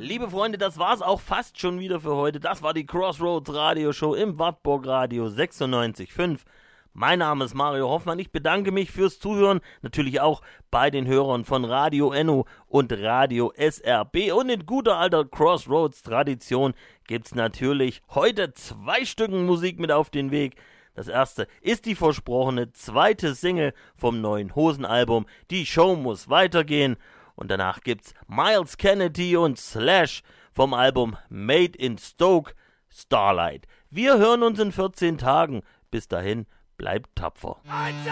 Liebe Freunde, das war's auch fast schon wieder für heute. Das war die Crossroads Radioshow im Wartburg Radio 96.5. Mein Name ist Mario Hoffmann. Ich bedanke mich fürs Zuhören. Natürlich auch bei den Hörern von Radio Enno und Radio SRB. Und in guter alter Crossroads-Tradition gibt's natürlich heute 2 Stücken Musik mit auf den Weg. Das erste ist die versprochene zweite Single vom neuen Hosenalbum. Die Show muss weitergehen. Und danach gibt's Miles Kennedy und Slash vom Album Made in Stoke, Starlight. Wir hören uns in 14 Tagen. Bis dahin, bleibt tapfer.